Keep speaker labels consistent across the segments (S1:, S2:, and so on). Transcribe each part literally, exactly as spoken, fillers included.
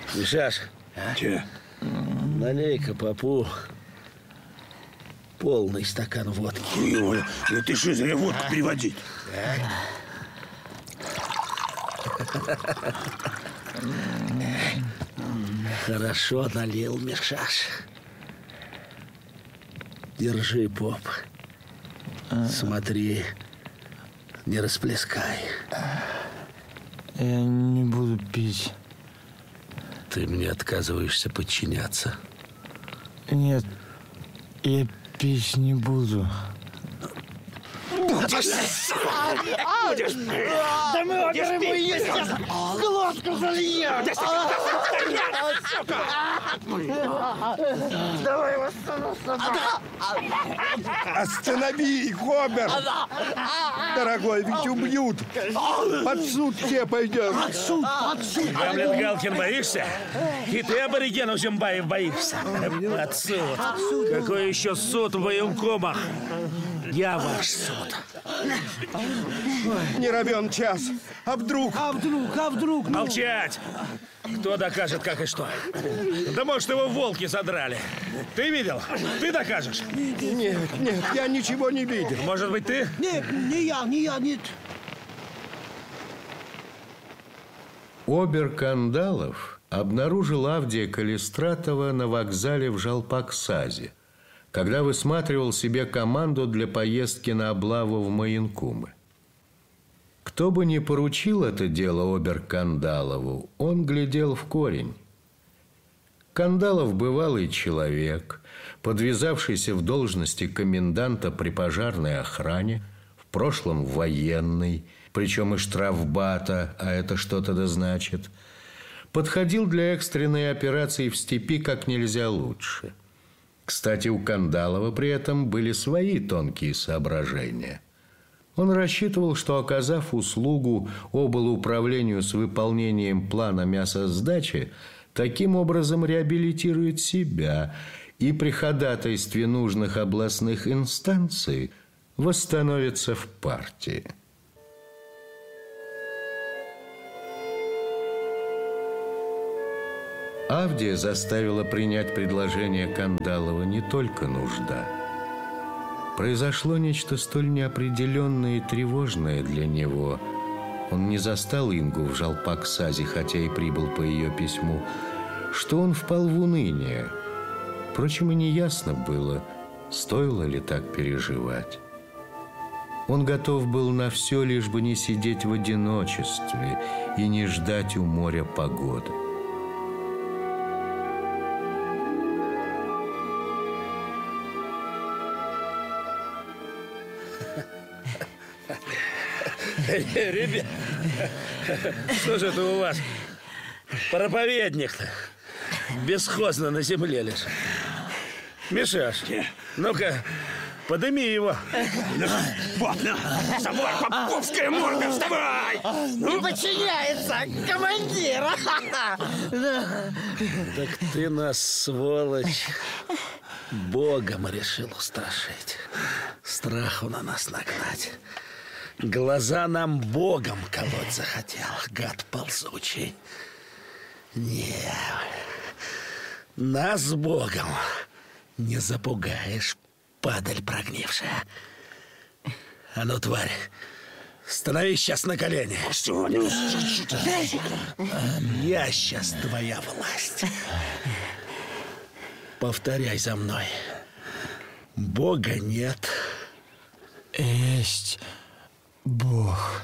S1: Мишаш,
S2: а? Че?
S1: Налей-ка попу полный стакан водки.
S2: Ой, ну ты что, зря водку а? Переводить?
S1: Хорошо налил, Мишаш. Держи, поп. Смотри, не расплескай.
S3: Я не буду пить.
S1: Ты мне отказываешься подчиняться?
S3: Нет, я пить не буду.
S2: Будешь! Будешь!
S4: Да мы обе ему есть сейчас глотку зальем! Давай его сюда!
S5: Останови их, Обер! Дорогой, ведь убьют! Под суд все пойдем!
S4: Под суд, под суд!
S1: Гамлет Галкин, боишься? И ты, абориген Узюмбаев, боишься? Под суд! Какой еще суд в военкомах? Я ваш суд.
S5: Не равен час. А вдруг?
S4: А вдруг, а вдруг?
S1: Ну? Молчать! Кто докажет, как и что? Да может, его волки задрали. Ты видел? Ты докажешь?
S5: Нет, нет, я ничего не видел.
S1: Может быть, ты?
S4: Нет, не я, не я, нет.
S6: Обер Кандалов обнаружил Авдия Калистратова на вокзале в Жалпаксазе, когда высматривал себе команду для поездки на облаву в Маянкумы. Кто бы ни поручил это дело Обер Кандалову, он глядел в корень. Кандалов бывалый человек, подвязавшийся в должности коменданта при пожарной охране, в прошлом военный, причем и штрафбата, а это что-то да значит, подходил для экстренной операции в степи как нельзя лучше. Кстати, у Кандалова при этом были свои тонкие соображения. Он рассчитывал, что, оказав услугу облуправлению с выполнением плана мясосдачи, таким образом реабилитирует себя и при ходатайстве нужных областных инстанций восстановится в партии. Авдия заставила принять предложение Кандалова не только нужда. Произошло нечто столь неопределенное и тревожное для него. Он не застал Ингу в Жалпаксазе, хотя и прибыл по ее письму, что он впал в уныние. Впрочем, и неясно было, стоило ли так переживать. Он готов был на все, лишь бы не сидеть в одиночестве и не ждать у моря погоды.
S1: Ребят, что же это у вас? Проповедник-то бесхозно на земле лишь. Мишаш, ну-ка, подыми его.
S2: Вот, на, собор, поповская морда, вставай!
S4: Не подчиняется командира.
S1: Так ты нас, сволочь, Богом решил устрашить, страху на нас нагнать. Глаза нам Богом колоть захотел, гад ползучий. Не, нас Богом не запугаешь, падаль прогнившая. А ну, тварь, становись сейчас на колени. Я сейчас твоя власть. Повторяй за мной. Бога нет.
S3: Есть Бог.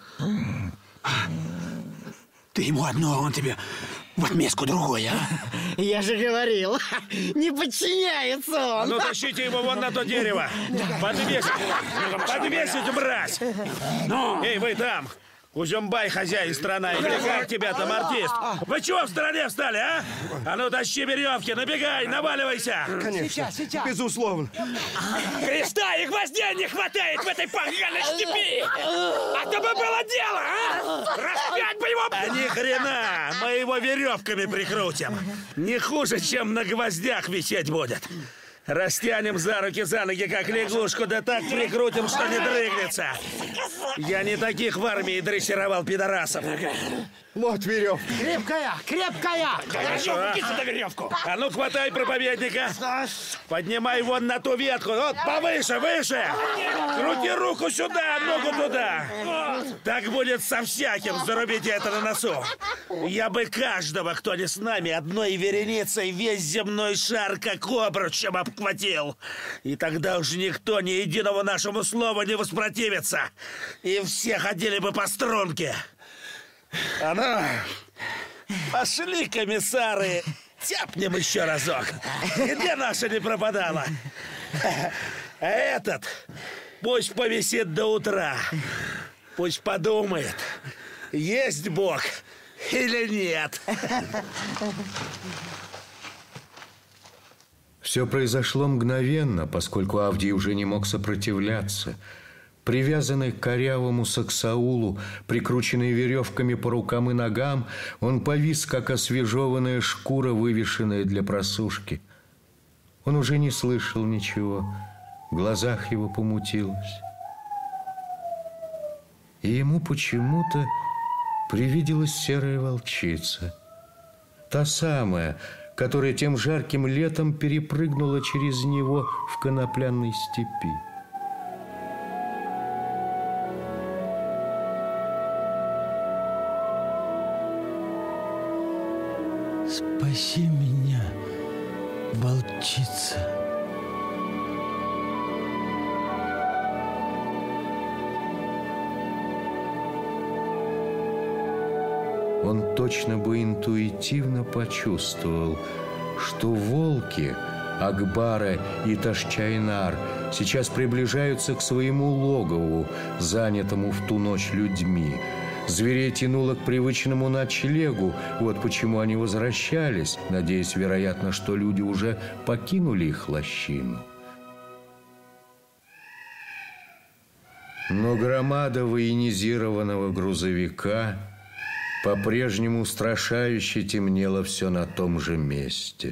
S2: Ты ему одно, а он тебе в отместку другое, а?
S4: Я же говорил, не подчиняется он.
S1: Ну, тащите его вон на то дерево. Подвесить его. Подвесить, мразь. Ну? Эй, вы там. Узюмбай, хозяин страна, или как тебя там, артист? Вы чего в стороне встали, а? А ну, тащи веревки, набегай, наваливайся.
S5: Конечно,
S4: сейчас, сейчас.
S5: Безусловно.
S1: Христа и гвоздей не хватает в этой поганой степи. А то бы было дело, а? Распять бы его. А ни хрена, мы его веревками прикрутим. Не хуже, чем на гвоздях висеть будет. Растянем за руки, за ноги, как лягушку, да так прикрутим, что не дрыгнется. Я не таких в армии дрессировал пидорасов.
S5: Вот веревка.
S4: Крепкая, крепкая.
S1: Хорошо.
S4: Киса на веревку.
S1: А ну, хватай проповедника. Поднимай вон на ту ветку. Вот, повыше, выше. Крути руку сюда, ногу туда. Так будет со всяким. Зарубите это на носу. Я бы каждого, кто не с нами, одной вереницей весь земной шар как обручем обхватил. И тогда уже никто ни единого нашему слову не воспротивится. И все ходили бы по струнке. А ну, пошли, комиссары, тяпнем еще разок. Где наша не пропадала? А этот пусть повисит до утра. Пусть подумает, есть Бог или нет.
S6: Все произошло мгновенно, поскольку Авдий уже не мог сопротивляться. Привязанный к корявому саксаулу, прикрученный веревками по рукам и ногам, он повис, как освежеванная шкура, вывешенная для просушки. Он уже не слышал ничего, в глазах его помутилось. И ему почему-то привиделась серая волчица. Та самая, которая тем жарким летом перепрыгнула через него в конопляной степи.
S3: Спаси меня, волчица.
S6: Он точно бы интуитивно почувствовал, что волки Акбара и Ташчайнар сейчас приближаются к своему логову, занятому в ту ночь людьми. Зверей тянуло к привычному ночлегу, вот почему они возвращались, надеясь, вероятно, что люди уже покинули их лощину. Но громада военизированного грузовика по-прежнему устрашающе темнело все на том же месте.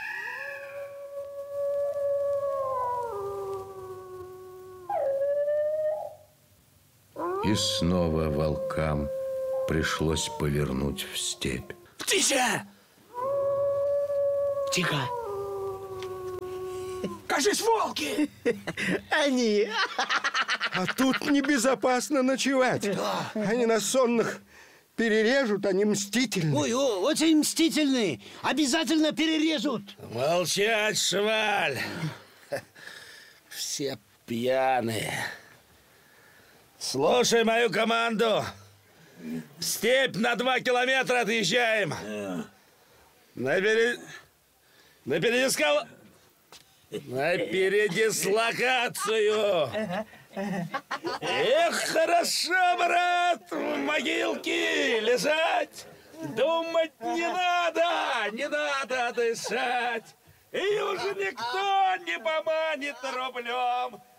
S6: И снова волкам пришлось повернуть в степь.
S4: Тише! Тихо! Кажись, волки!
S5: Они! А тут небезопасно ночевать. Они нас сонных перережут, они мстительны.
S4: Ой, о, очень мстительные. Обязательно перережут.
S1: Молчать, шваль. Все пьяные. Слушай мою команду. В степь на два километра отъезжаем. На пере... На передискал... На передислокацию. Эх, хорошо, брат, в могилке лежать. Думать не надо, не надо дышать. И уже никто не поманит рублем.